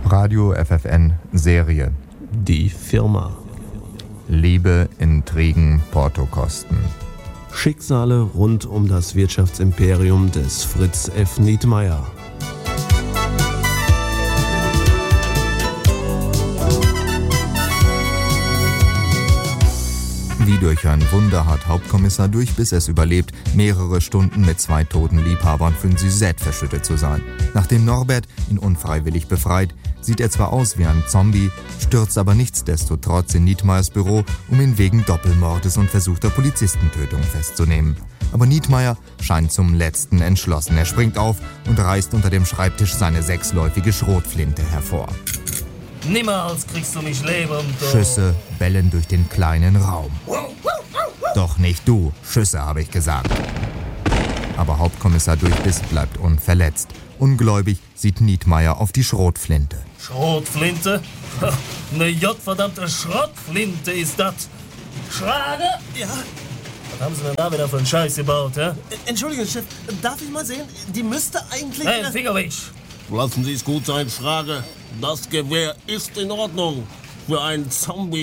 Radio FFN Serie. Die Firma. Liebe, Intrigen, Portokosten. Schicksale rund um das Wirtschaftsimperium des Fritz F. Nietmeyer. Wie durch ein Wunder hat Hauptkommissar durch, bis es überlebt, mehrere Stunden mit 2 toten Liebhabern für ein Suzette verschüttet zu sein. Nachdem Norbert ihn unfreiwillig befreit, sieht er zwar aus wie ein Zombie, stürzt aber nichtsdestotrotz in Nietmeyers Büro, um ihn wegen Doppelmordes und versuchter Polizistentötung festzunehmen. Aber Nietmeyer scheint zum Letzten entschlossen. Er springt auf und reißt unter dem Schreibtisch seine 6-läufige Schrotflinte hervor. Niemals kriegst du mich lebend. Schüsse bellen durch den kleinen Raum. Doch nicht du, Schüsse, habe ich gesagt. Aber Hauptkommissar Durchbiss bleibt unverletzt. Ungläubig sieht Nietmeyer auf die Schrotflinte. Schrotflinte? Eine gottverdammte Schrotflinte ist das. Schrage? Ja? Was haben sie denn da wieder für einen Scheiß gebaut, hä? Entschuldigung, Chef, darf ich mal sehen? Die müsste eigentlich... Hey, Finger weg! Lassen Sie es gut sein, Schrage. Das Gewehr ist in Ordnung. Für einen Zombie